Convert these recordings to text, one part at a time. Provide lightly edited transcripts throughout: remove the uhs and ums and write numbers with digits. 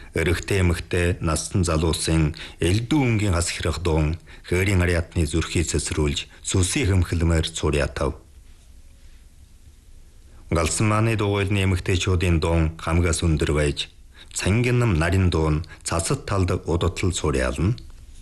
Эрэгтэй эмэгтэй нассан залуусын элдүү өнгийн хас хэрэг дуун хээрийн ариатны зүрхийг цэцрүүлж сүсийн хөмхөлмөр цуриатав. Галсан мааны дугуйлны эмэгтэйчүүдийн дуун хамгаас өндөр байж цангинам нарийн дуун цацад талд удутал цуриална.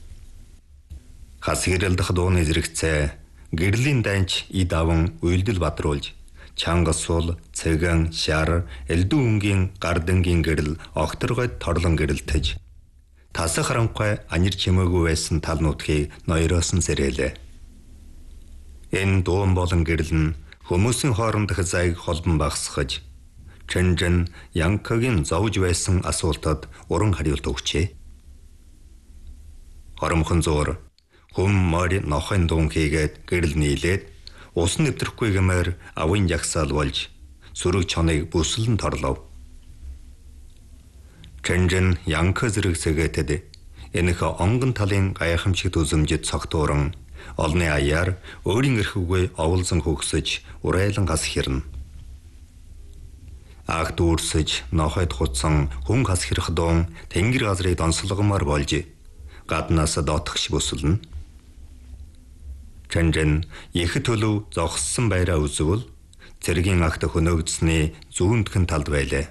Хас хэрэлдэх дууны зэрэгцээ гэрлийн данч ид аван уйлдэл бадруулж чанга сул, цэгэн, шар, элдүү өнгийн гардангийн гэрэл огторгойд торлон гэрэлтэж тасах харанхуй анир чимээгүй байсан тал нутгийг ноёроосон сэрээлээ. Энэ дуун болон гэрэл нь хүмүүсийн хоорондох зайг холбон багсгаж Чэнжэн Янкагийн зовж байсан асуултад уран хариулт өгчээ. Хоромхон зуур хүм морь нохын дуун хийгээд гэрэл нийлээд ус нэвтрэхгүй гэмээр авын жагсаал болж сүрэг чоныг бүслэн торлов. Чэнжэн Янка зэрэг сэгээтэд энэх онгон талын гайхамшигт үзэмжид цогтууран олны аяар өөрийн эрхүүгээ оволзон хөгсөж урайлан хас хэрнэ. Аг дүүрсэж нохойд хутсан хүн хас хэрэх дуун тэнгэр газрыг донслогомоор болж гаднаас доотгош бүсэлнэ. Чэнжэн их төлөв зогссон байраа үзвэл цэргийн агт хөнөөгдсөний зүүндхэн талд байлаа.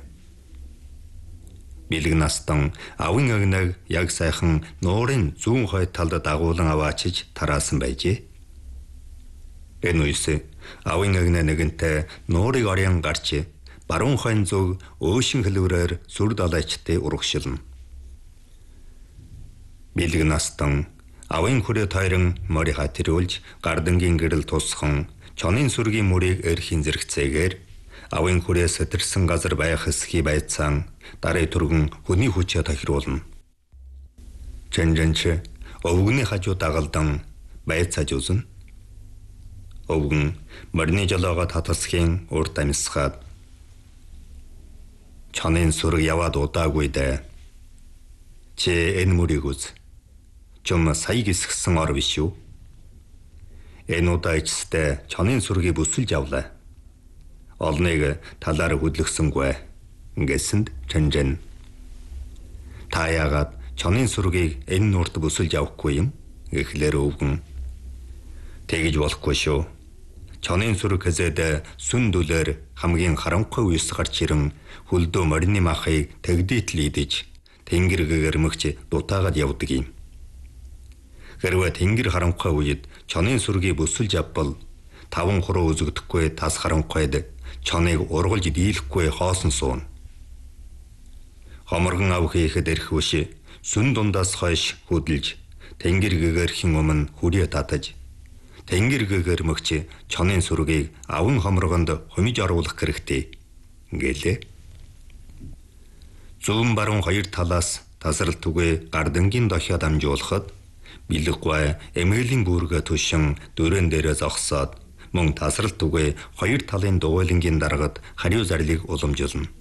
Бэлэг настан авын агнаг яг сайхан нуурын зүүн хойд талд дагуулan аваачиж тараасан байжээ. Энэ үес авын агнаа нэгэнтээ нуурыг орян гарч баруун хойн зүг өөшин хөлөөрөөр сүр далайчтай урагшилна. Бэлэг настан авын хүрээ тойрон морь хатирүүлж гардангийн гэрэл тусхан чонын сүргийн мөрийг эрхийн зэрэгцээгээр авын хүрээ сэтэрсэн газар байх хэсгийг байцаан дарыг түргэн хүний хүчээ тохируулна. Чэнжэнч өвгөний хажуу дагалдан байцааж үзнэ. Өвгөн морины жолоогоо татасхийн урд амьсгаад чонын сүрэг яваад удаагүй дээ. Чи энэ мөрийг үз. Чом сая гисгсэн ор биш үү? Энэ удаа ичстэй чонын сүргийг бүсэлж авлаа. Олныг талаар хөдлөсөнгүй гэсэнд Чэнжэн. Та яагаад чонын сүргийг энэ нурт бүсэлж авахгүй юм? Гэхлээр өвгөн. Тэгж болохгүй шүү. Чонын сүрэг хэзээд сүн дүлээр хамгийн харанхуй үес гарч ирэн хөлдөө морины махыг тэгдийтэл идэж тэнгэр гэгэрмэгч дутаагаад явдаг юм. Хэрвээ тэнгэр харанхуй үед чонын сүргийг бүсэлж авбал таван хуруу үзэгдэхгүй тас харанхуйд чоныг ургалж дийлэхгүй хоосон суун. Хоморгон ав хийхэд эрх биш сүн дундаас хойш хөдөлж тэнгэр гэгэрхийн өмнө хүрээ татаж тэнгэр гэгэрмэгч чонын сүргийг аван хоморгонд хумиж оруулах хэрэгтэй гэлээ. Зүүн баруун хоёр талаас тасралт түгээ гардангийн дохиод амжуулахад Билэггүй эмээлийн бүргээ түшин дөрөн дээрээ зогсоод мөн тасралт түгээ хоёр талын дугуйлангийн дарагад хариу зарлиг уламжилна.